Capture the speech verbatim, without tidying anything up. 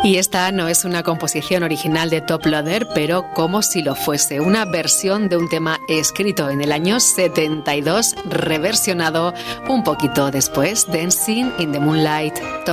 Y esta no es una composición original de Top Loader, pero como si lo fuese, una versión de un tema escrito en el año setenta y dos, reversionado un poquito después, Dancing in the Moonlight. Top